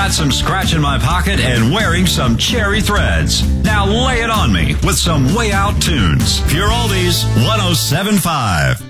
got some scratch in my pocket and wearing some cherry threads. Now lay it on me with some Way Out tunes. Pure Oldies 107.5.